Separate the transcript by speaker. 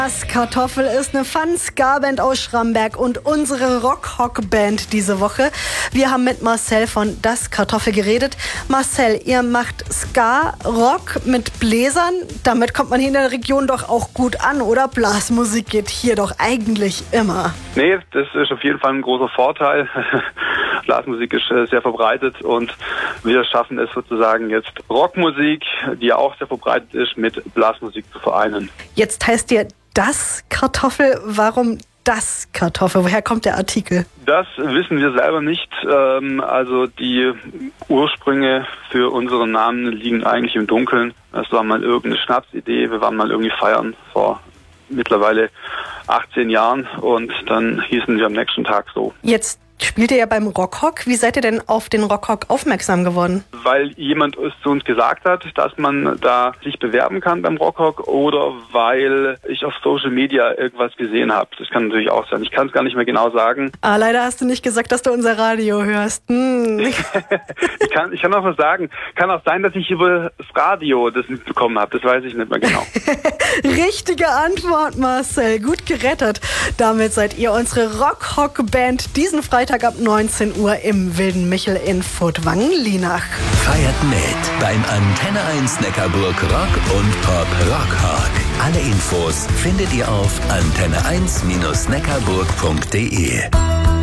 Speaker 1: Das Kartoffel ist eine Fun-Ska-Band aus Schramberg und unsere Rock-Hock-Band diese Woche. Wir haben mit Marcel von Das Kartoffel geredet. Marcel, ihr macht Ska-Rock mit Bläsern. Damit kommt man hier in der Region doch auch gut an, oder? Blasmusik geht hier doch eigentlich immer.
Speaker 2: Nee, das ist auf jeden Fall ein großer Vorteil. Blasmusik ist sehr verbreitet und wir schaffen es sozusagen jetzt Rockmusik, die ja auch sehr verbreitet ist, mit Blasmusik zu vereinen.
Speaker 1: Jetzt heißt ihr Das Kartoffel. Warum Das Kartoffel? Woher kommt der Artikel?
Speaker 2: Das wissen wir selber nicht. Also die Ursprünge für unseren Namen liegen eigentlich im Dunkeln. Das war mal irgendeine Schnapsidee. Wir waren mal irgendwie feiern vor mittlerweile 18 Jahren und dann hießen wir am nächsten Tag so.
Speaker 1: Jetzt spielt ihr ja beim Rockhock. Wie seid ihr denn auf den Rockhock aufmerksam geworden?
Speaker 2: Weil jemand es zu uns gesagt hat, dass man da sich bewerben kann beim Rockhock oder weil ich auf Social Media irgendwas gesehen habe. Das kann natürlich auch sein. Ich kann es gar nicht mehr genau sagen.
Speaker 1: Leider hast du nicht gesagt, dass du unser Radio hörst.
Speaker 2: Ich kann auch was sagen. Kann auch sein, dass ich über das Radio das mitbekommen habe. Das weiß ich nicht mehr genau.
Speaker 1: Richtige Antwort, Marcel. Gut gerettet. Damit seid ihr unsere Rockhock-Band diesen Freitag ab 19 Uhr im Wilden Michel in Furtwangen-Lienach.
Speaker 3: Feiert mit beim Antenne 1 Neckarburg Rock und Pop Rockhock. Alle Infos findet ihr auf antenne1-neckarburg.de.